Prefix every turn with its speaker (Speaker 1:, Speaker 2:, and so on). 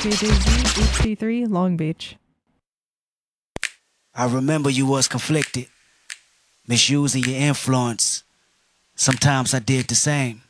Speaker 1: KJZ, HD3, Long Beach.
Speaker 2: I remember you was conflicted, misusing your influence. Sometimes I did the same.